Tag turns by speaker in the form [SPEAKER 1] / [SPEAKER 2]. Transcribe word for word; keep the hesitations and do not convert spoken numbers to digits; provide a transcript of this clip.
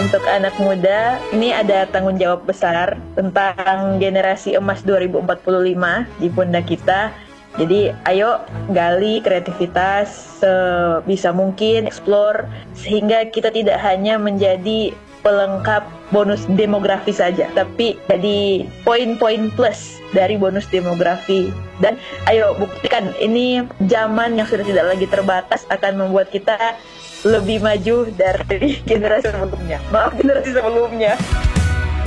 [SPEAKER 1] untuk anak muda, ini ada tanggung jawab besar tentang generasi emas dua ribu empat puluh lima di pundak kita. Jadi ayo gali kreativitas sebisa mungkin, explore, sehingga kita tidak hanya menjadi pelengkap bonus demografi saja, tapi jadi poin-poin plus dari bonus demografi. Dan ayo buktikan, ini zaman yang sudah tidak lagi terbatas akan membuat kita lebih maju dari generasi sebelumnya. Maaf, generasi sebelumnya.